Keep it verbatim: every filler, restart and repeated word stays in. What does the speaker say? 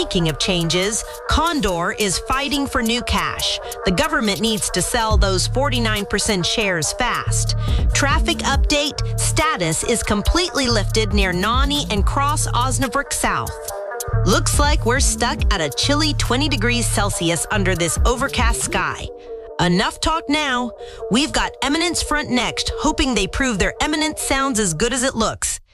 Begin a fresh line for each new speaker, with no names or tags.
Speaking of changes, Condor is fighting for new cash. The government needs to sell those forty-nine percent shares fast. Traffic update, status is completely lifted near Nani and Cross Osnabrück South. Looks like we're stuck at a chilly twenty degrees Celsius under this overcast sky. Enough talk now. We've got Eminence Front next, hoping they prove their eminence sounds as good as it looks.